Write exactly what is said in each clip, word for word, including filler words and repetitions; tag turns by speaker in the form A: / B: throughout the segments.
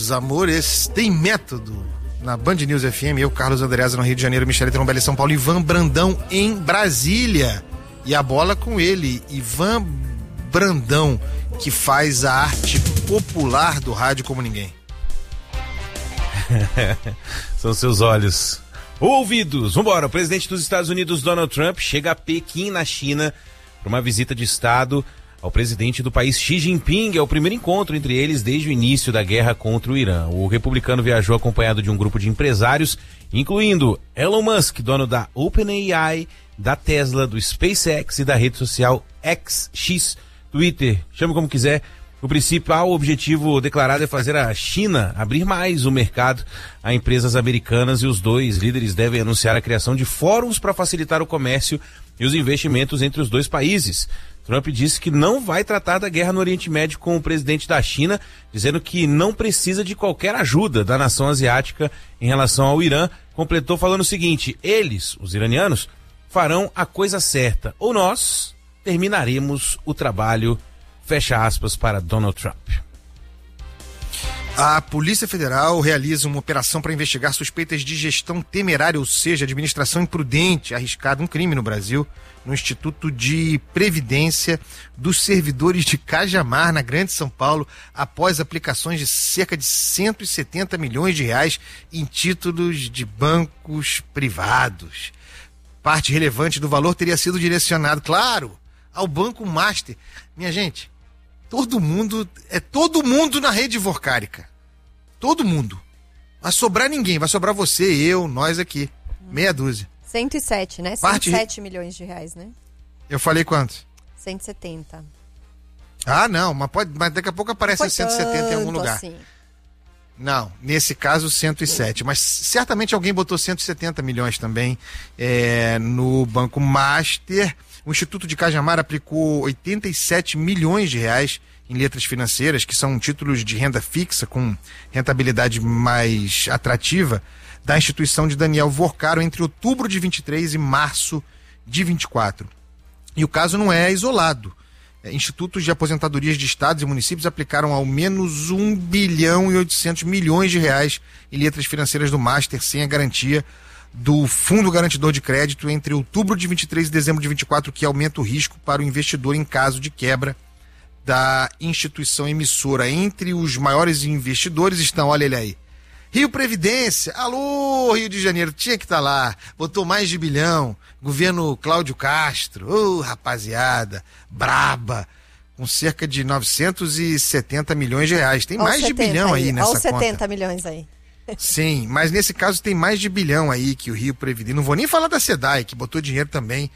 A: meus amores, tem método na Band News F M, eu, Carlos Andreasa no Rio de Janeiro, Michele Trombelli em São Paulo, Ivan Brandão em Brasília. E a bola com ele, Ivan Brandão, que faz a arte popular do rádio como ninguém.
B: São seus olhos. Ouvidos. Vambora. O presidente dos Estados Unidos, Donald Trump, chega a Pequim, na China, para uma visita de Estado ao presidente do país, Xi Jinping. É o primeiro encontro entre eles desde o início da guerra contra o Irã. O republicano viajou acompanhado de um grupo de empresários, incluindo Elon Musk, dono da OpenAI, da Tesla, do SpaceX e da rede social X, X, Twitter, chame como quiser. O principal objetivo declarado é fazer a China abrir mais o mercado a empresas americanas, e os dois líderes devem anunciar a criação de fóruns para facilitar o comércio e os investimentos entre os dois países. Trump disse que não vai tratar da guerra no Oriente Médio com o presidente da China, dizendo que não precisa de qualquer ajuda da nação asiática em relação ao Irã. Completou falando o seguinte: eles, os iranianos, farão a coisa certa, ou nós terminaremos o trabalho, fecha aspas, para Donald Trump.
A: A Polícia Federal realiza uma operação para investigar suspeitas de gestão temerária, ou seja, administração imprudente, arriscada, um crime no Brasil, no Instituto de Previdência dos Servidores de Cajamar, na Grande São Paulo, após aplicações de cerca de cento e setenta milhões de reais em títulos de bancos privados. Parte relevante do valor teria sido direcionado, claro, ao Banco Master. Minha gente, todo mundo, é todo mundo na rede vorcárica. Todo mundo. Vai sobrar ninguém, vai sobrar você, eu, nós aqui. Meia dúzia.
C: cento e sete, né?
A: Parte...
C: cento e sete milhões de reais, né?
A: Eu falei quanto?
C: cento e setenta.
A: Ah, não, mas, pode, mas daqui a pouco aparece cento e setenta em algum lugar.
C: Assim.
A: Não, nesse caso cento e sete, mas certamente alguém botou cento e setenta milhões também é, no Banco Master. O Instituto de Cajamar aplicou oitenta e sete milhões de reais em letras financeiras, que são títulos de renda fixa com rentabilidade mais atrativa, da instituição de Daniel Vorcaro entre outubro de vinte e três e março de vinte e quatro. E o caso não é isolado. Institutos de aposentadorias de estados e municípios aplicaram ao menos um bilhão e oitocentos milhões de reais em letras financeiras do Master sem a garantia do Fundo Garantidor de Crédito entre outubro de vinte e três e dezembro de vinte e quatro, que aumenta o risco para o investidor em caso de quebra da instituição emissora. Entre os maiores investidores estão, olha ele aí, Rio Previdência, alô Rio de Janeiro, tinha que estar tá lá, botou mais de bilhão, governo Cláudio Castro, ô oh, rapaziada, braba, com cerca de novecentos e setenta milhões de reais, tem mais de bilhão aí, aí nessa conta.
C: Olha os setenta milhões aí.
A: Sim, mas nesse caso tem mais de bilhão aí que o Rio Previdência, não vou nem falar da SEDAI, que botou dinheiro também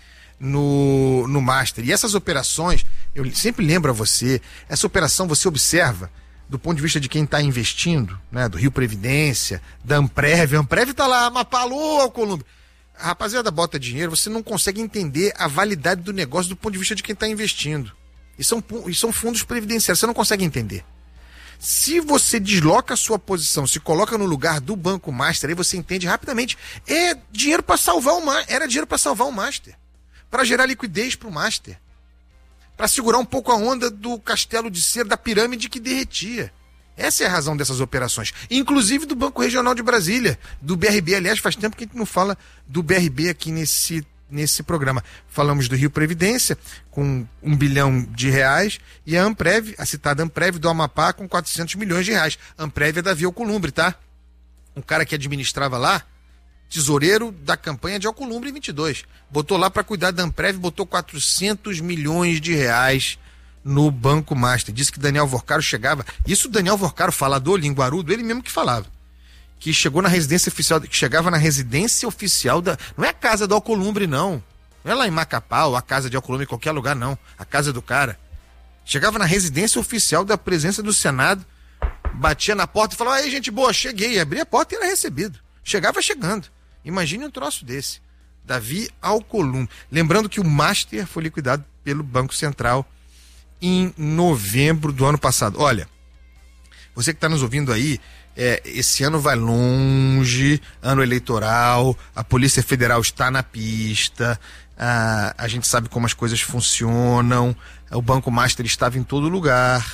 A: no, no Master. E essas operações, eu sempre lembro a você, essa operação você observa do ponto de vista de quem está investindo, né, do Rio Previdência, da Amprev, a Amprev está lá, Amapá, alô, Alcolumbre. A rapaziada bota dinheiro, você não consegue entender a validade do negócio do ponto de vista de quem está investindo. E são, e são fundos previdenciários, você não consegue entender. Se você desloca a sua posição, se coloca no lugar do Banco Master, aí você entende rapidamente. É dinheiro para salvar o Master. Era dinheiro para salvar o Master. Para gerar liquidez para o Master. Para segurar um pouco a onda do castelo de cera, da pirâmide que derretia. Essa é a razão dessas operações. Inclusive do Banco Regional de Brasília, do B R B. Aliás, faz tempo que a gente não fala do B R B aqui nesse nesse programa. Falamos do Rio Previdência, com um bilhão de reais, e a Amprev, a citada Amprev do Amapá, com quatrocentos milhões de reais. A Amprev é Davi Alcolumbre, tá? Um cara que administrava lá, tesoureiro da campanha de Alcolumbre em vinte e dois. Botou lá para cuidar da Amprev, botou quatrocentos milhões de reais no Banco Master. Disse que Daniel Vorcaro chegava, isso Daniel Vorcaro, falador, linguarudo, ele mesmo que falava, que chegou na residência oficial, que chegava na residência oficial da... Não é a casa do Alcolumbre, não. Não é lá em Macapá ou a casa de Alcolumbre em qualquer lugar, não. A casa do cara. Chegava na residência oficial da presença do Senado, batia na porta e falava, aí, gente boa, cheguei. Abria a porta e era recebido. Chegava chegando. Imagine um troço desse. Davi Alcolumbre. Lembrando que o Master foi liquidado pelo Banco Central em novembro do ano passado. Olha, você que está nos ouvindo aí, É, esse ano vai longe, ano eleitoral, a Polícia Federal está na pista, a, a gente sabe como as coisas funcionam, o Banco Master estava em todo lugar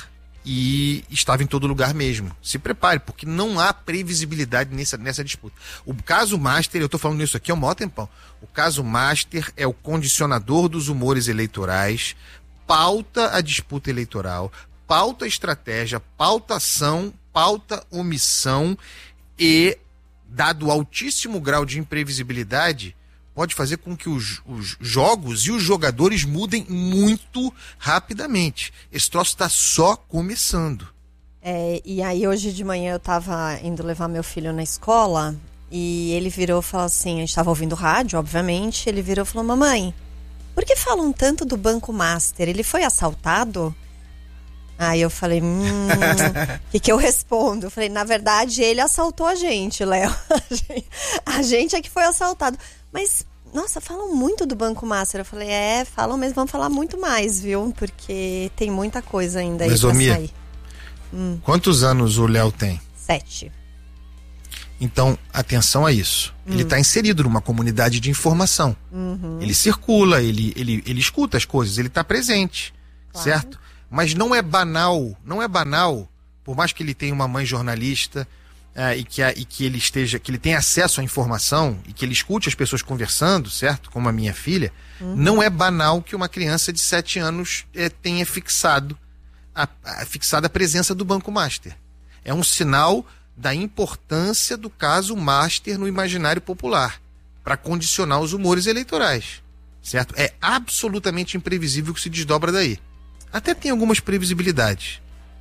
A: e estava em todo lugar mesmo. Se prepare, porque não há previsibilidade nessa, nessa disputa. O caso Master, eu estou falando isso aqui há um maior tempão, o caso Master é o condicionador dos humores eleitorais, pauta a disputa eleitoral, pauta a estratégia, pauta a ação, pauta omissão e, dado o altíssimo grau de imprevisibilidade, pode fazer com que os, os jogos e os jogadores mudem muito rapidamente. Esse troço está só começando.
C: É, e aí hoje de manhã eu estava indo levar meu filho na escola e ele virou e falou assim, a gente estava ouvindo rádio, obviamente, ele virou e falou, mamãe, por que falam tanto do Banco Master? Ele foi assaltado? Aí eu falei, hum, o que que eu respondo? Eu falei, na verdade, ele assaltou a gente, Léo. A gente é que foi assaltado. Mas, nossa, falam muito do Banco Master. Eu falei, é, falam mesmo, vamos falar muito mais, viu? Porque tem muita coisa ainda aí
A: Mas,
C: pra
A: Mia,
C: sair. Hum.
A: Quantos anos o Léo tem?
C: Sete.
A: Então, atenção a isso. Hum. Ele está inserido numa comunidade de informação.
C: Uhum.
A: Ele circula, ele, ele, ele escuta as coisas, ele está presente, claro. Certo? Mas não é banal, não é banal, por mais que ele tenha uma mãe jornalista é, e, que a, e que ele esteja, que ele tenha acesso à informação e que ele escute as pessoas conversando, certo? Como a minha filha, uhum. Não é banal que uma criança de sete anos é, tenha fixado a, a, fixado a presença do Banco Master. É um sinal da importância do caso Master no imaginário popular para condicionar os humores eleitorais, certo? É absolutamente imprevisível o que se desdobra daí. Até tem algumas previsibilidades.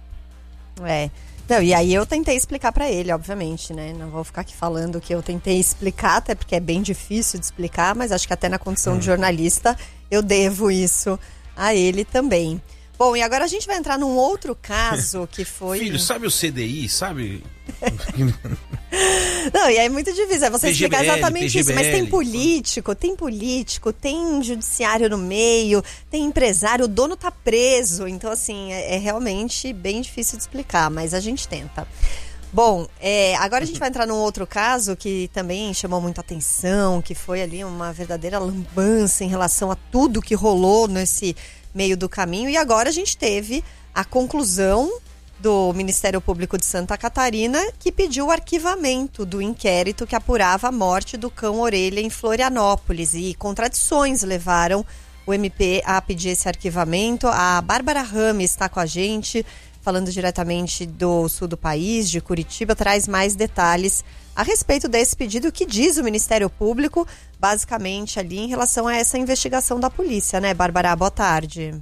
C: É. Não, e aí eu tentei explicar pra ele, obviamente, né? Não vou ficar aqui falando que eu tentei explicar, até porque é bem difícil de explicar, mas acho que até na condição hum. de jornalista eu devo isso a ele também. Bom, e agora a gente vai entrar num outro caso que foi...
B: Filho, sabe o C D I, sabe?
C: Não, e é muito difícil, é você
B: P G B L,
C: explicar exatamente
B: P G B L.
C: isso. Mas tem político, tem político, tem judiciário no meio, tem empresário, o dono tá preso. Então, assim, é, é realmente bem difícil de explicar, mas a gente tenta. Bom, é, agora a gente vai entrar num outro caso que também chamou muita atenção, que foi ali uma verdadeira lambança em relação a tudo que rolou nesse meio do caminho. E agora a gente teve a conclusão do Ministério Público de Santa Catarina, que pediu o arquivamento do inquérito que apurava a morte do cão Orelha em Florianópolis. E contradições levaram o M P a pedir esse arquivamento. A Bárbara Rames está com a gente, falando diretamente do sul do país, de Curitiba, traz mais detalhes a respeito desse pedido. O que diz o Ministério Público, basicamente, ali em relação a essa investigação da polícia, né, Bárbara? Boa tarde.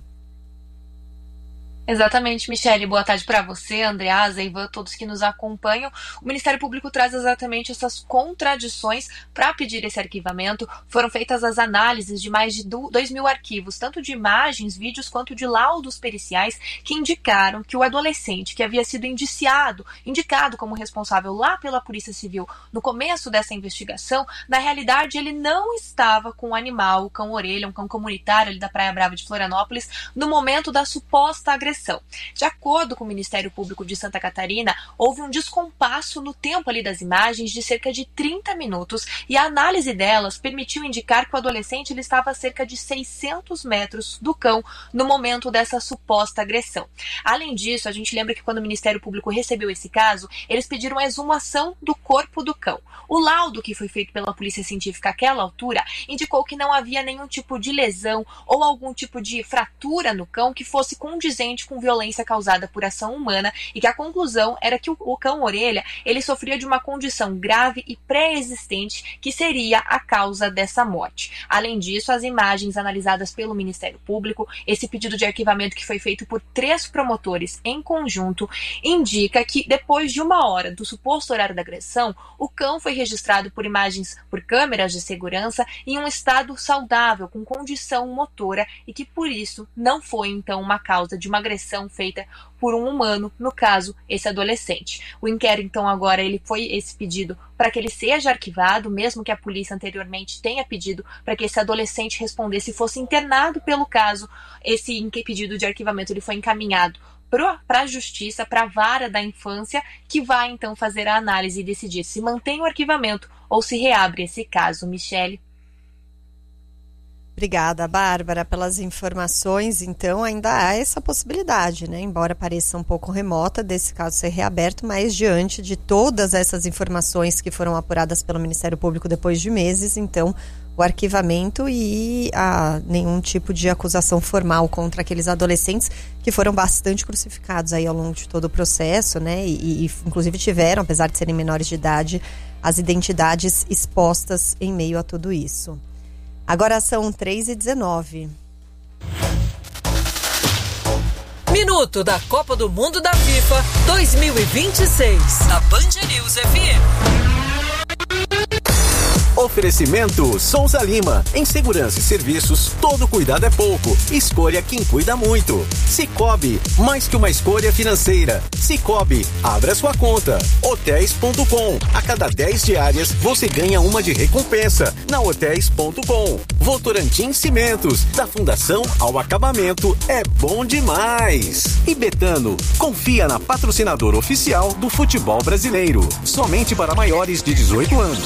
D: Exatamente, Michele. Boa tarde para você, Andreasa, Ivan, todos que nos acompanham. O Ministério Público traz exatamente essas contradições para pedir esse arquivamento. Foram feitas as análises de mais de dois mil arquivos, tanto de imagens, vídeos, quanto de laudos periciais, que indicaram que o adolescente que havia sido indiciado, indicado como responsável lá pela Polícia Civil no começo dessa investigação, na realidade ele não estava com o animal, o cão Orelha, um cão comunitário ali da Praia Brava de Florianópolis, no momento da suposta agressão. De acordo com o Ministério Público de Santa Catarina, houve um descompasso no tempo ali das imagens de cerca de trinta minutos e a análise delas permitiu indicar que o adolescente ele estava a cerca de seiscentos metros do cão no momento dessa suposta agressão. Além disso, a gente lembra que quando o Ministério Público recebeu esse caso, eles pediram a exumação do corpo do cão. O laudo que foi feito pela Polícia Científica àquela altura indicou que não havia nenhum tipo de lesão ou algum tipo de fratura no cão que fosse condizente com violência causada por ação humana e que a conclusão era que o, o cão Orelha ele sofria de uma condição grave e pré-existente que seria a causa dessa morte. Além disso, as imagens analisadas pelo Ministério Público, esse pedido de arquivamento que foi feito por três promotores em conjunto, indica que depois de uma hora do suposto horário da agressão, o cão foi registrado por imagens por câmeras de segurança em um estado saudável, com condição motora e que por isso não foi então uma causa de uma agressão feita por um humano, no caso, esse adolescente. O inquérito, então, agora ele foi esse pedido para que ele seja arquivado, mesmo que a polícia anteriormente tenha pedido para que esse adolescente respondesse e fosse internado pelo caso. Esse pedido de arquivamento ele foi encaminhado para a Justiça, para a Vara da Infância, que vai, então, fazer a análise e decidir se mantém o arquivamento ou se reabre esse caso. Michele.
C: Obrigada, Bárbara, pelas informações. Então, ainda há essa possibilidade, né? Embora pareça um pouco remota desse caso ser reaberto, mas diante de todas essas informações que foram apuradas pelo Ministério Público depois de meses, então, o arquivamento e a, nenhum tipo de acusação formal contra aqueles adolescentes que foram bastante crucificados aí ao longo de todo o processo, né? E, e inclusive tiveram, apesar de serem menores de idade, as identidades expostas em meio a tudo isso. Agora são três e dezenove.
E: Minuto da Copa do Mundo da FIFA dois mil e vinte e seis. Na Band News F M.
F: Oferecimento Souza Lima. Em segurança e serviços, todo cuidado é pouco. Escolha quem cuida muito. Sicoob, mais que uma escolha financeira. Sicoob, abra sua conta. Hotéis ponto com. A cada dez diárias, você ganha uma de recompensa. Na Hotéis ponto com. Votorantim Cimentos. Da fundação ao acabamento, é bom demais. E Betano, confia na patrocinadora oficial do futebol brasileiro. Somente para maiores de dezoito anos.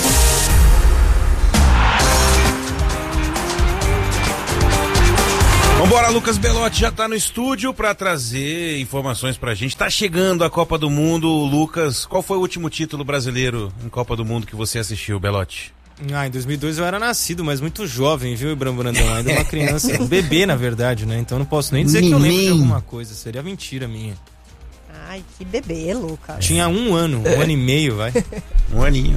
B: Vambora, Lucas Belotti já tá no estúdio para trazer informações pra gente. Tá chegando a Copa do Mundo. Lucas, qual foi o último título brasileiro em Copa do Mundo que você assistiu, Belotti?
G: Ah, em dois mil e dois eu era nascido, mas muito jovem, viu, Ibrahim Brandão? Ainda uma criança, um bebê, na verdade, né? Então não posso nem dizer que eu lembro de alguma coisa, seria mentira minha.
C: Ai, que bebê, Lucas.
G: Tinha um ano, um ano e meio, vai.
B: Um aninho.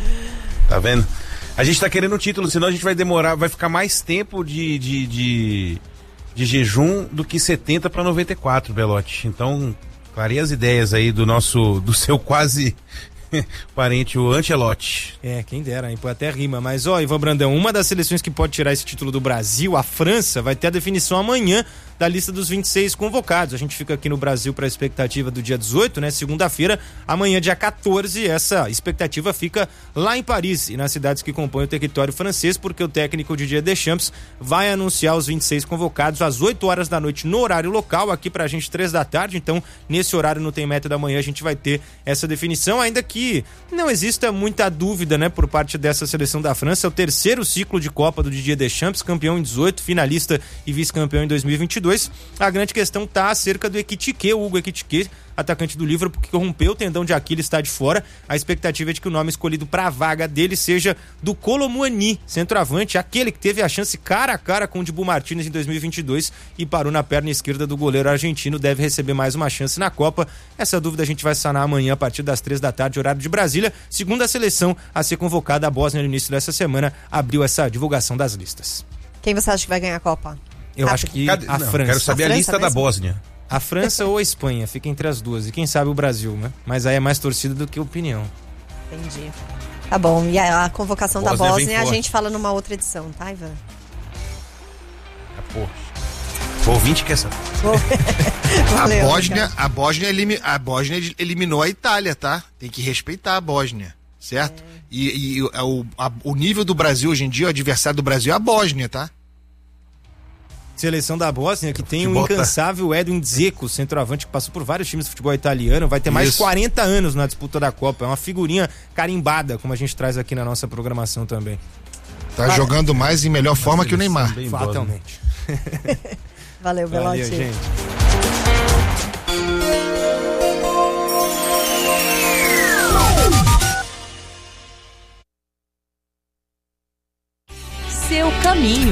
B: Tá vendo? A gente tá querendo um título, senão a gente vai demorar, vai ficar mais tempo de... de, de... de jejum do que setenta para noventa e quatro, Belotti. Então, clareia as ideias aí do nosso, do seu quase parente, o Ancelotti.
G: É, quem dera, hein? Pô, até rima. Mas, ó, Ivan Brandão, uma das seleções que pode tirar esse título do Brasil, a França, vai ter a definição amanhã da lista dos vinte e seis convocados. A gente fica aqui no Brasil para a expectativa do dia dezoito, né? Segunda-feira, amanhã dia quatorze, essa expectativa fica lá em Paris e nas cidades que compõem o território francês, porque o técnico Didier Deschamps vai anunciar os vinte e seis convocados às oito horas da noite no horário local, aqui pra gente três da tarde, então nesse horário no Tem Meta da Manhã a gente vai ter essa definição, ainda que não exista muita dúvida, né, por parte dessa seleção da França. É o terceiro ciclo de Copa do Didier Deschamps, campeão em dezoito, finalista e vice-campeão em dois mil e vinte e dois. A grande questão tá acerca do Ekitike, o Hugo Ekitike, atacante do Liverpool, que rompeu o tendão de Aquiles, está de fora. A expectativa é de que o nome escolhido para a vaga dele seja do Kolo Muani, centroavante, aquele que teve a chance cara a cara com o Dibu Martínez em dois mil e vinte e dois e parou na perna esquerda do goleiro argentino, deve receber mais uma chance na Copa. Essa dúvida a gente vai sanar amanhã a partir das três da tarde, horário de Brasília. Segunda seleção a ser convocada, a Bósnia no início dessa semana abriu essa divulgação das listas.
C: Quem você acha que vai ganhar a Copa?
G: Eu
C: Rápido.
G: acho que
B: Cadê?
G: a
B: Não,
G: França.
B: quero saber a,
C: A França
B: lista da
C: mesmo?
B: Bósnia.
G: A França ou a Espanha, fica entre as duas. E quem sabe o Brasil, né? Mas aí é mais torcida do que opinião.
C: Entendi. Tá bom, e a, a convocação
B: Bósnia
C: da
B: vem
C: Bósnia a
B: forte.
C: gente fala numa outra edição, tá, Ivan?
B: Ah, porra. O ouvinte quer saber.
C: Valeu,
A: a, Bósnia,
C: Lucas.
A: a, Bósnia elimi, a Bósnia eliminou a Itália, tá? Tem que respeitar a Bósnia, certo?
C: É.
A: E, e o, a, o nível do Brasil hoje em dia, o adversário do Brasil é a Bósnia, tá?
G: Seleção da Bósnia, que tem o
B: Futebol tá-
G: incansável Edwin Dzeko, centroavante que passou por vários times de futebol italiano, vai ter mais de
B: Isso.
G: quarenta anos na disputa da Copa. É uma figurinha carimbada, como a gente traz aqui na nossa programação também.
A: Tá jogando mais em melhor forma que o Neymar.
B: Bem
G: Fatalmente.
C: Valeu, Belotti.
G: Valeu, gente.
E: Seu caminho.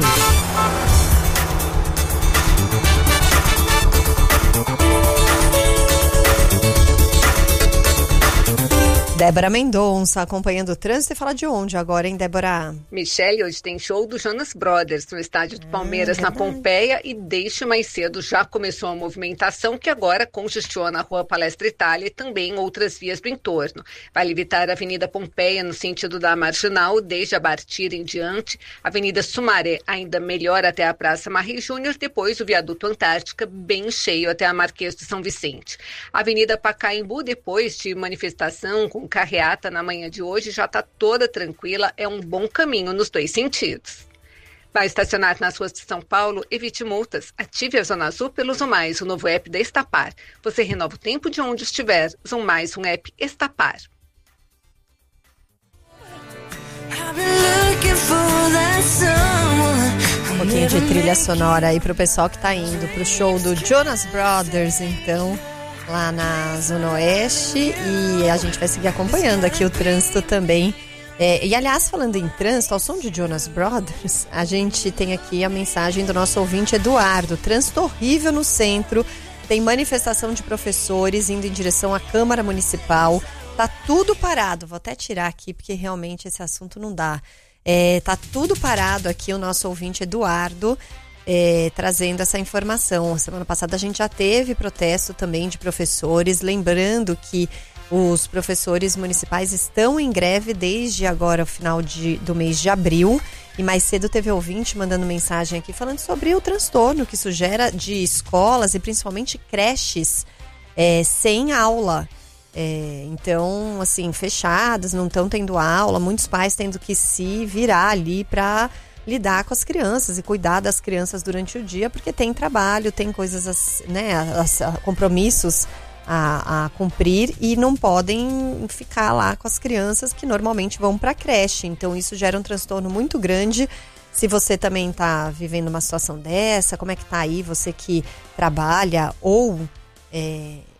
C: Débora Mendonça acompanhando o trânsito e fala de onde agora, hein, Débora?
H: Michele, hoje tem show do Jonas Brothers no estádio do Palmeiras,
C: é
H: na
C: verdade.
H: Pompeia, e desde mais cedo já começou a movimentação que agora congestiona a Rua Palestra Itália e também outras vias do entorno. Vai limitar a Avenida Pompeia no sentido da Marginal, desde a Bartira em diante, Avenida Sumaré ainda melhor até a Praça Marri Júnior, depois o Viaduto Antártica bem cheio até a Marquês de São Vicente. Avenida Pacaembu, depois de manifestação com carreata na manhã de hoje, já está toda tranquila, é um bom caminho nos dois sentidos. Vai estacionar nas ruas de São Paulo? Evite multas. Ative a Zona Azul pelo Zoom Mais, o novo app da Estapar. Você renova o tempo de onde estiver. Zoom Mais, um app Estapar.
I: I've been looking for that someone
C: Um pouquinho de trilha sonora aí pro pessoal que tá indo pro show do Jonas Brothers, então, lá na Zona Oeste. E a gente vai seguir acompanhando aqui o trânsito também. É, e aliás, falando em trânsito, ao som de Jonas Brothers, a gente tem aqui a mensagem do nosso ouvinte Eduardo. Trânsito horrível no centro, tem manifestação de professores indo em direção à Câmara Municipal. Tá tudo parado, vou até tirar aqui porque realmente esse assunto não dá. É, tá tudo parado aqui, o nosso ouvinte Eduardo é, trazendo essa informação. Semana passada a gente já teve protesto também de professores, lembrando que os professores municipais estão em greve desde agora, o final de, do mês de abril. E mais cedo teve ouvinte mandando mensagem aqui falando sobre o transtorno que isso gera de escolas e principalmente creches é, sem aula. É, então, assim, fechadas, não estão tendo aula, muitos pais tendo que se virar ali para lidar com as crianças e cuidar das crianças durante o dia, porque tem trabalho, tem coisas, né, as, as, compromissos A, a cumprir e não podem ficar lá com as crianças que normalmente vão para a creche. Então isso gera um transtorno muito grande. Se você também está vivendo uma situação dessa, como é que tá aí você que trabalha ou é,